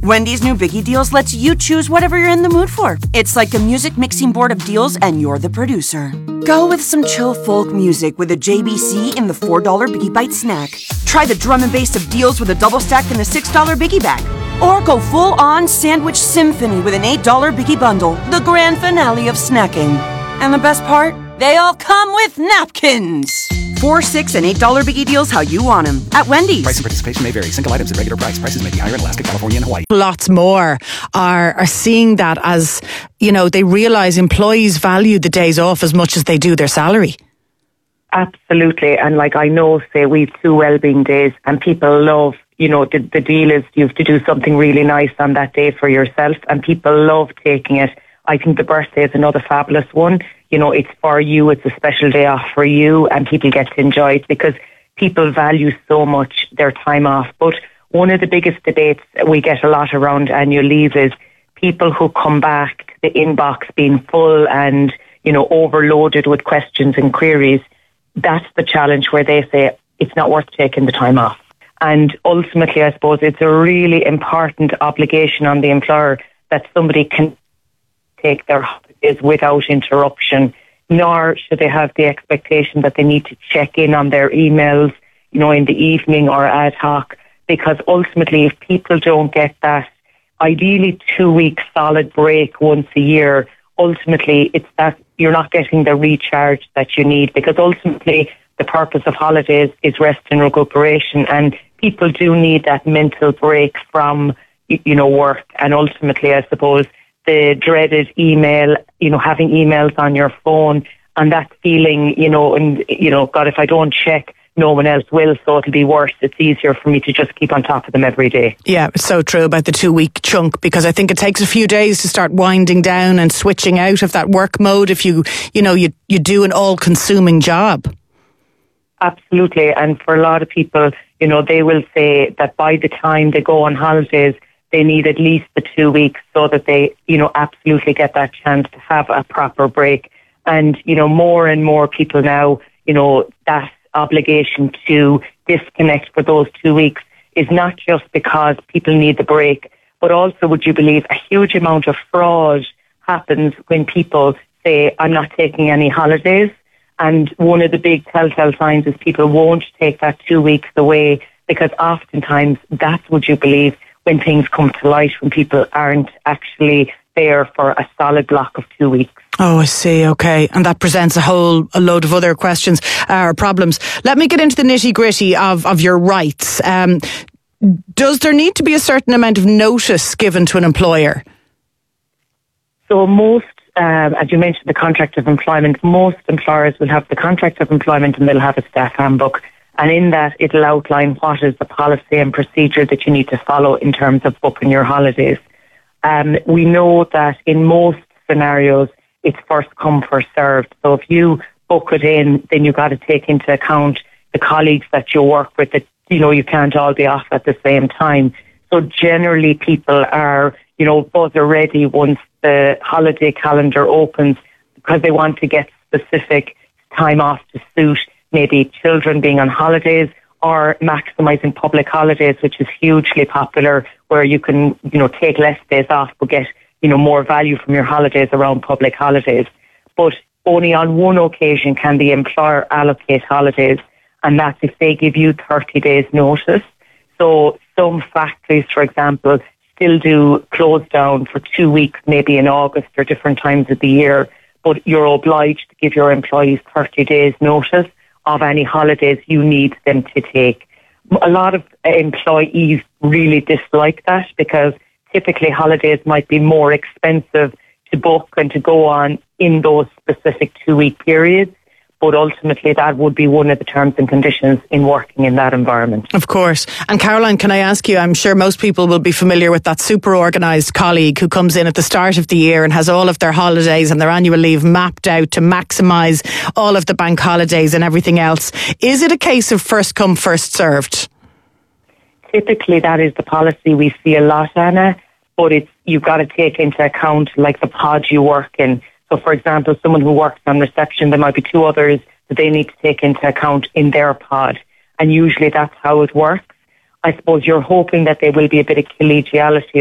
Wendy's new Biggie Deals lets you choose whatever you're in the mood for. It's like a music mixing board of deals and you're the producer. Go with some chill folk music with a JBC in the $4 Biggie Bite snack. Try the drum and bass of deals with a double stack in the $6 Biggie bag. Or go full-on sandwich symphony with an $8 Biggie bundle, the grand finale of snacking. And the best part? They all come with napkins. $4, $6, and $8 Biggie Deals how you want them at Wendy's. Price and participation may vary. Single items at regular price. Prices may be higher in Alaska, California, and Hawaii. Lots more are seeing that as, they realise employees value the days off as much as they do their salary. Absolutely. And I know, say, we've 2 wellbeing days and people love, the deal is you have to do something really nice on that day for yourself and people love taking it. I think the birthday is another fabulous one. It's for you, it's a special day off for you and people get to enjoy it because people value so much their time off. But one of the biggest debates we get a lot around annual leave is people who come back, the inbox being full and, overloaded with questions and queries. That's the challenge where they say it's not worth taking the time off. And ultimately, I suppose it's a really important obligation on the employer that somebody can take their holidays without interruption, nor should they have the expectation that they need to check in on their emails, in the evening or ad hoc, because ultimately if people don't get that, ideally 2-week solid break once a year, ultimately it's that you're not getting the recharge that you need, because ultimately the purpose of holidays is rest and recuperation, and people do need that mental break from, work. And ultimately, I suppose, the dreaded email, having emails on your phone and that feeling, God, if I don't check, no one else will, so it'll be worse. It's easier for me to just keep on top of them every day. Yeah, it's so true about the 2-week chunk, because I think it takes a few days to start winding down and switching out of that work mode if you do an all-consuming job. Absolutely. And for a lot of people, they will say that by the time they go on holidays, they need at least the 2 weeks so that they, absolutely get that chance to have a proper break. And, more and more people now, that obligation to disconnect for those 2 weeks is not just because people need the break, but also, would you believe, a huge amount of fraud happens when people say, I'm not taking any holidays. And one of the big telltale signs is people won't take that 2 weeks away, because oftentimes that's, would you believe, when things come to light, when people aren't actually there for a solid block of 2 weeks. Oh, I see. Okay. And that presents a load of other questions or problems. Let me get into the nitty gritty of your rights. Does there need to be a certain amount of notice given to an employer? So most, as you mentioned, the contract of employment, most employers will have the contract of employment and they'll have a staff handbook. And in that, it'll outline what is the policy and procedure that you need to follow in terms of booking your holidays. We know that in most scenarios, it's first come, first served. So if you book it in, then you've got to take into account the colleagues that you work with, that, you can't all be off at the same time. So generally people are, buzzer ready once the holiday calendar opens, because they want to get specific time off to suit maybe children being on holidays, or maximising public holidays, which is hugely popular, where you can, take less days off but get, more value from your holidays around public holidays. But only on one occasion can the employer allocate holidays, and that's if they give you 30 days notice. So some factories, for example, still do close down for 2 weeks, maybe in August or different times of the year, but you're obliged to give your employees 30 days notice of any holidays you need them to take. A lot of employees really dislike that, because typically holidays might be more expensive to book and to go on in those specific 2-week periods. But ultimately, that would be one of the terms and conditions in working in that environment. Of course. And Caroline, can I ask you, I'm sure most people will be familiar with that super organised colleague who comes in at the start of the year and has all of their holidays and their annual leave mapped out to maximise all of the bank holidays and everything else. Is it a case of first come, first served? Typically, that is the policy we see a lot, Anna, but you've got to take into account like the pod you work in. So, for example, someone who works on reception, there might be 2 others that they need to take into account in their pod. And usually that's how it works. I suppose you're hoping that there will be a bit of collegiality